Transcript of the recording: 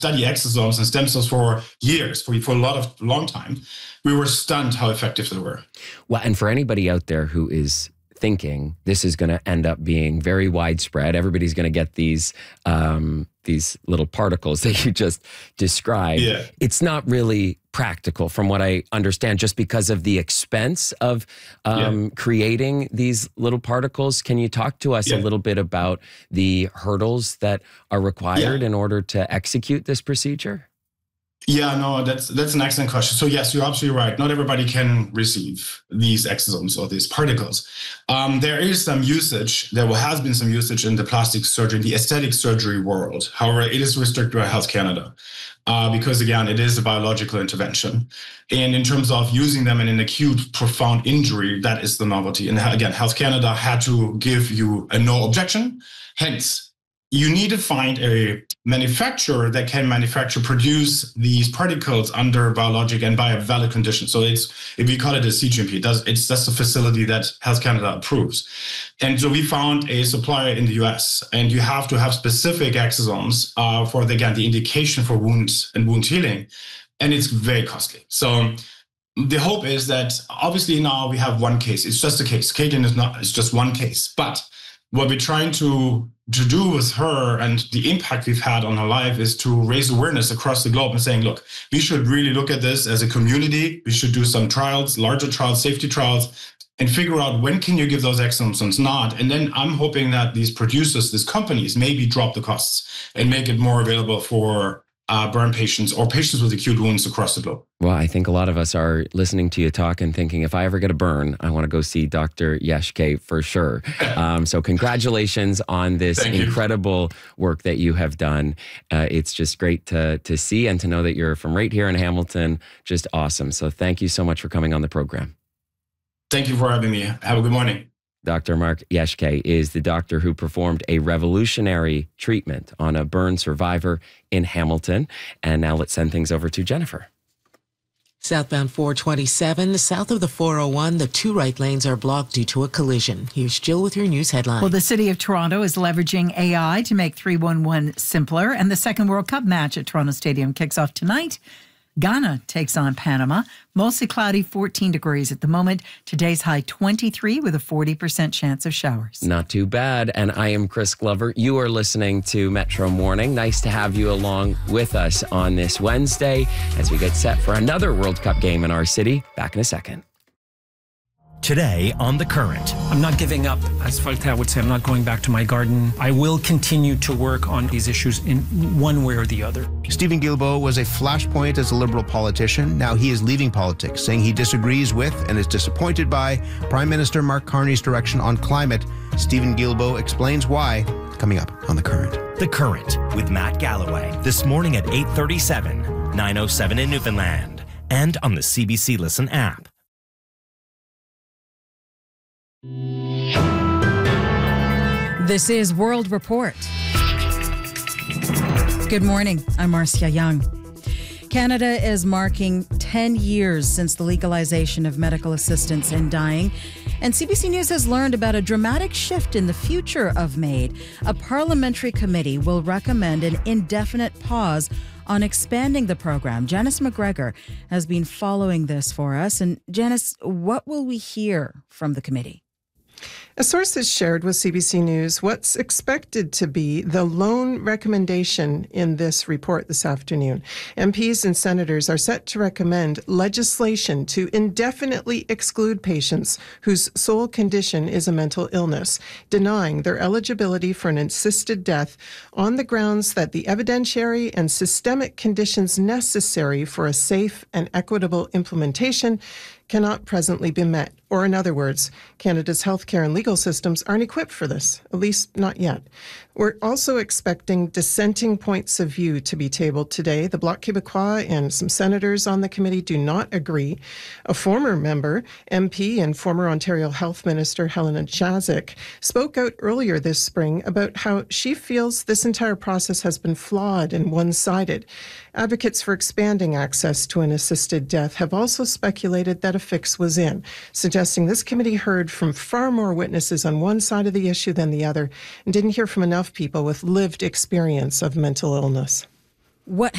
study exosomes and stem cells for years, for a long time, we were stunned how effective they were. Well, and for anybody out there who is thinking this is going to end up being very widespread, everybody's going to get these little particles that you just described. Yeah. It's not really practical from what I understand, just because of the expense of creating these little particles. Can you talk to us a little bit about the hurdles that are required in order to execute this procedure? Yeah, no, that's an excellent question. So yes, you're absolutely right. Not everybody can receive these exosomes or these particles. There is some usage, there has been some usage in the plastic surgery, the aesthetic surgery world. However, it is restricted by Health Canada because, again, it is a biological intervention. And in terms of using them in an acute, profound injury, that is the novelty. And again, Health Canada had to give you a no objection. Hence, you need to find a manufacturer that can produce these particles under biologic and by a valid condition. So if we call it a CGMP, it's just a facility that Health Canada approves. And so we found a supplier in the US, and you have to have specific exosomes for the indication for wounds and wound healing. And it's very costly. So the hope is that obviously now we have one case. It's just a case. Caitlin it's just one case. But what we're trying to do with her and the impact we've had on her life is to raise awareness across the globe and saying, look, we should really look at this as a community. We should do some trials, larger trials, safety trials, and figure out when can you give those exosomes and not. And then I'm hoping that these producers, these companies, maybe drop the costs and make it more available for burn patients or patients with acute wounds across the globe. Well, I think a lot of us are listening to you talk and thinking, if I ever get a burn, I want to go see Dr. Jaeschke for sure. So congratulations on this incredible work that you have done. It's just great to see and to know that you're from right here in Hamilton. Just awesome. So thank you so much for coming on the program. Thank you for having me. Have a good morning. Dr. Mark Jaeschke is the doctor who performed a revolutionary treatment on a burn survivor in Hamilton. And now let's send things over to Jennifer. Southbound 427, south of the 401, the two right lanes are blocked due to a collision. Here's Jill with your news headline. Well, the city of Toronto is leveraging AI to make 311 simpler, and the second World Cup match at Toronto Stadium kicks off tonight. Ghana takes on Panama. Mostly cloudy, 14 degrees at the moment. Today's high 23 with a 40% chance of showers. Not too bad. And I am Chris Glover. You are listening to Metro Morning. Nice to have you along with us on this Wednesday as we get set for another World Cup game in our city. Back in a second. Today on The Current. I'm not giving up. As Voltaire would say, I'm not going back to my garden. I will continue to work on these issues in one way or the other. Stephen Guilbeault was a flashpoint as a Liberal politician. Now he is leaving politics, saying he disagrees with and is disappointed by Prime Minister Mark Carney's direction on climate. Stephen Guilbeault explains why, coming up on The Current. The Current with Matt Galloway. This morning at 8:37, 9:07 in Newfoundland, and on the CBC Listen app. This is World Report. Good morning. I'm Marcia Young. Canada is marking 10 years since the legalization of medical assistance in dying, and CBC News has learned about a dramatic shift in the future of MAID. A parliamentary committee will recommend an indefinite pause on expanding the program. Janice McGregor has been following this for us. And Janice, what will we hear from the committee? A source has shared with CBC News what's expected to be the lone recommendation in this report this afternoon. MPs and senators are set to recommend legislation to indefinitely exclude patients whose sole condition is a mental illness, denying their eligibility for an assisted death on the grounds that the evidentiary and systemic conditions necessary for a safe and equitable implementation cannot presently be met. Or in other words, Canada's healthcare and legal systems aren't equipped for this, at least not yet. We're also expecting dissenting points of view to be tabled today. The Bloc Québécois and some senators on the committee do not agree. A former member, MP and former Ontario Health Minister Helena Jazik, spoke out earlier this spring about how she feels this entire process has been flawed and one-sided. Advocates for expanding access to an assisted death have also speculated that a fix was in, suggesting this committee heard from far more witnesses on one side of the issue than the other and didn't hear from enough people with lived experience of mental illness. What